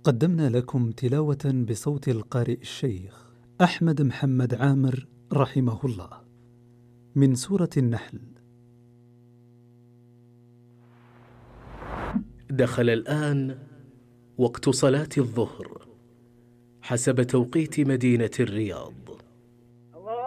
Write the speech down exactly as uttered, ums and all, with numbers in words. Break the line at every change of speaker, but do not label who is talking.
قدمنا لكم تلاوة بصوت القارئ الشيخ أحمد محمد عامر رحمه الله من سورة النحل.
دخل الآن وقت صلاة الظهر حسب توقيت مدينة الرياض.